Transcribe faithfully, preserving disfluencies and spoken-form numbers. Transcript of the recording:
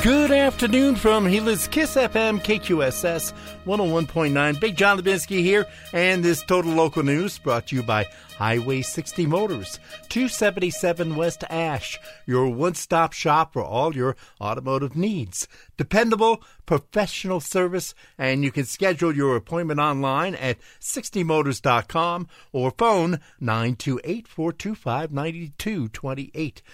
Good afternoon from Gila Kiss F M, K Q S S one oh one point nine. Big John Lubinsky here, and this Total Local News brought to you by Highway sixty Motors, two seventy-seven West Ash, your one-stop shop for all your automotive needs. Dependable, professional service, and you can schedule your appointment online at sixty motors dot com or phone nine two eight, four two five, nine two two eight.